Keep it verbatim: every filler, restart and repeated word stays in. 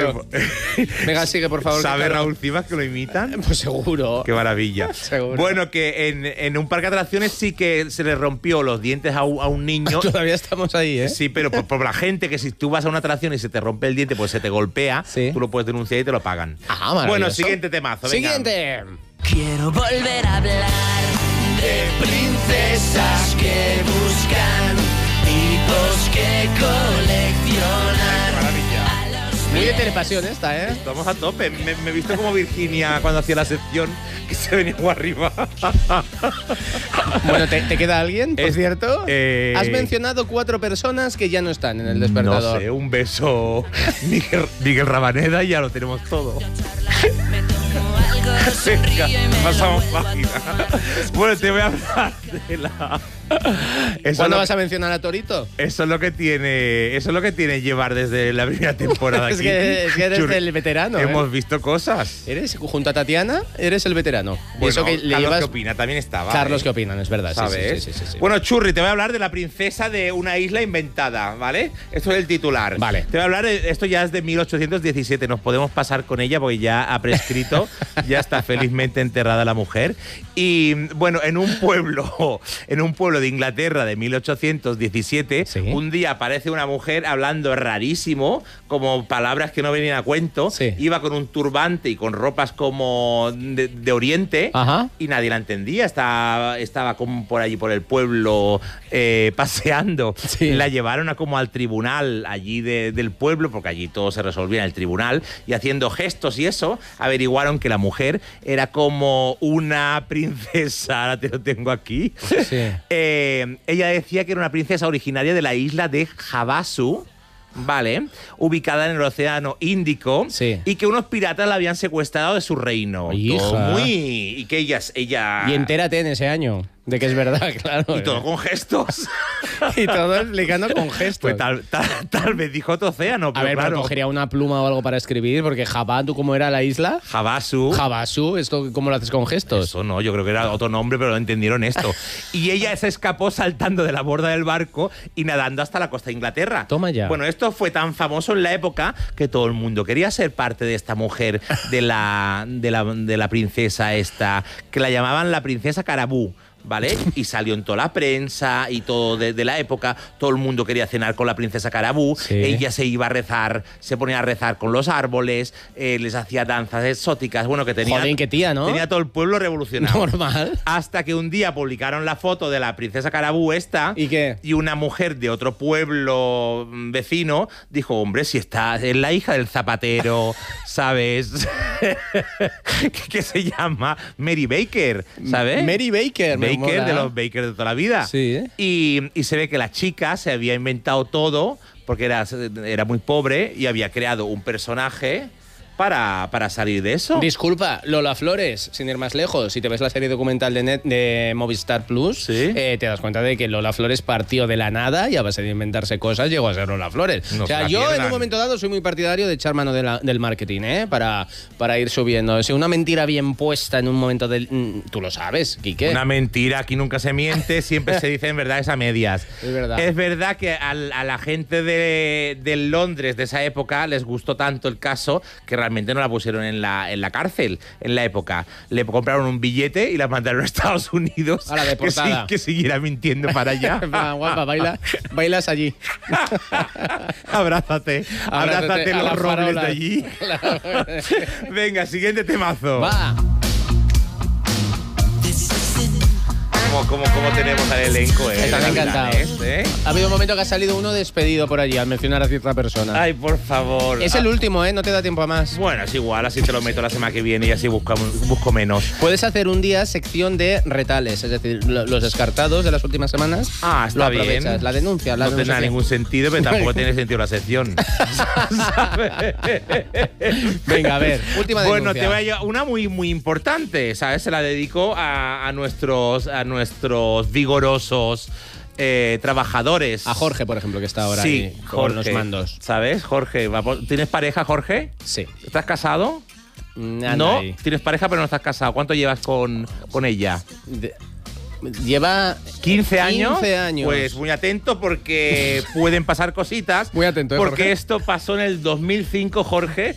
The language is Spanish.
Claro. Venga, sigue, por favor. ¿Sabe Raúl Civas que lo imitan? Pues seguro. Qué maravilla. Seguro. Bueno, que en, en un parque de atracciones sí que se le rompió los dientes a un, a un niño. Todavía estamos ahí, ¿eh? Sí, pero por, por la gente que si tú vas a una atracción y se te rompe el diente, pues se te golpea, sí. Tú lo puedes denunciar y te lo pagan. Ah, maravilloso. Bueno, siguiente temazo. Venga. Siguiente. Quiero volver a hablar de princesas que buscan tipos que coleccionar. Muy de Telepasión esta, ¿eh? Estamos a tope. Me, me he visto como Virginia cuando hacía la sección que se venía arriba. Bueno, ¿te, ¿te queda alguien, por es, cierto? Eh, Has mencionado cuatro personas que ya no están en el despertador. No sé, un beso Miguel, Miguel Rabaneda y ya lo tenemos todo. Venga, pasamos página. Bueno, te voy a hablar de la... Eso ¿Cuándo vas que, a mencionar a Torito? Eso es lo que tiene, eso es lo que tiene llevar desde la primera temporada es, aquí. que, es que eres Chur el veterano. Hemos ¿eh? visto cosas. Eres, junto a Tatiana, eres el veterano. Bueno, eso que Carlos le llevas... que opina también estaba. Carlos ¿eh? que opinan, es verdad. ¿Sabes? Sí, sí, sí, sí, sí. Bueno, Churri, te voy a hablar de la princesa de una isla inventada, ¿vale? Esto es el titular. Vale. Te voy a hablar, de, esto ya es de mil ochocientos diecisiete. Nos podemos pasar con ella porque ya ha prescrito, ya está felizmente enterrada la mujer. Y bueno, en un pueblo, en un pueblo de Inglaterra de mil ochocientos diecisiete, ¿sí? Un día aparece una mujer hablando rarísimo, como palabras que no venían a cuento. Sí. Iba con un turbante y con ropas como de, de Oriente. Ajá. Y nadie la entendía. Estaba, estaba como por allí, por el pueblo, eh, paseando. Sí. La llevaron a como al tribunal allí de, del pueblo, porque allí todo se resolvía en el tribunal, y haciendo gestos y eso, averiguaron que la mujer era como una princesa. Ahora te lo tengo aquí. Sí. Eh, ella decía que era una princesa originaria de la isla de Havasu, ¿vale? Ubicada en el Océano Índico, sí. Y que unos piratas la habían secuestrado de su reino. Hija. Todo muy... Y que ella, ella... Y entérate en ese año de que es verdad, claro. Y todo con gestos. Y todo explicando con gestos. Pues tal, tal, tal vez dijo otro océano, pero a ver, claro. pero cogería una pluma o algo para escribir, porque Jabá, ¿tú cómo era la isla? Havasu. Havasu, ¿esto cómo lo haces con gestos? Eso no, yo creo que era otro nombre, pero no entendieron esto. Y ella se escapó saltando de la borda del barco y nadando hasta la costa de Inglaterra. Toma ya. Bueno, esto fue tan famoso en la época que todo el mundo quería ser parte de esta mujer, de la, de la, de la princesa esta, que la llamaban la princesa Carabú. ¿Vale? Y salió en toda la prensa y todo de, de la época. Todo el mundo quería cenar con la princesa Carabú. Sí. Ella se iba a rezar, se ponía a rezar con los árboles, eh, les hacía danzas exóticas. Bueno, que tenía, Joder, qué tía, ¿no? tenía todo el pueblo revolucionado. Normal. Hasta que un día publicaron la foto de la princesa Carabú esta. ¿Y qué? Y una mujer de otro pueblo vecino dijo, hombre, si esta es la hija del zapatero, ¿sabes? que se llama Mary Baker, ¿sabes? Mary Baker, me Baker, mola. de los Baker de toda la vida. Sí. Y, y se ve que la chica se había inventado todo porque era, era muy pobre y había creado un personaje para, para salir de eso. Disculpa, Lola Flores, sin ir más lejos, si te ves la serie documental de, Net, de Movistar Plus, ¿Sí? eh, te das cuenta de que Lola Flores partió de la nada y a base de inventarse cosas llegó a ser Lola Flores. No o sea, se la yo pierdan. en un momento dado soy muy partidario de echar mano de la, del marketing, ¿eh? Para, para ir subiendo. O sea, una mentira bien puesta en un momento del... Mm, tú lo sabes, Quique. Una mentira, aquí nunca se miente, siempre se dicen verdades a medias. Es verdad. Es verdad que al, a la gente de, de Londres de esa época les gustó tanto el caso que realmente no la pusieron en la, en la cárcel en la época. Le compraron un billete y la mandaron a Estados Unidos. A la que, deportada. sí, que siguiera mintiendo para allá. Va, guapa, baila, bailas allí. Abrázate, abrázate a los la robles farola. de allí. Venga, siguiente temazo. Va. ¿Cómo, cómo, cómo tenemos al elenco, eh? Están de encantados. Gavilanes, ¿eh? Ha habido un momento que ha salido uno despedido por allí al mencionar a cierta persona. Ay, por favor. Es el último, ¿eh? No te da tiempo a más. Bueno, es igual, así te lo meto la semana que viene y así busco, busco menos. Puedes hacer un día sección de retales, es decir, lo- los descartados de las últimas semanas. Ah, lo está aprovechas. bien. La denuncia, la No tendrá denuncia. ningún sentido, pero tampoco tiene sentido la sección. Venga, a ver, última Bueno, denuncia. te voy a llevar una muy, muy importante, ¿sabes? Se la dedico a, a nuestros, a nuestros vigorosos eh, trabajadores. A Jorge, por ejemplo, que está ahora sí, ahí Jorge, con los mandos. ¿Sabes? Jorge, va por- ¿tienes pareja, Jorge? Sí. ¿Estás casado? Anda no, ahí. tienes pareja pero no estás casado. ¿Cuánto llevas con, con ella? De- Lleva ¿quince años? quince años. Pues muy atento porque pueden pasar cositas. Muy atento, ¿eh, Porque Jorge? esto pasó en el dos mil cinco, Jorge,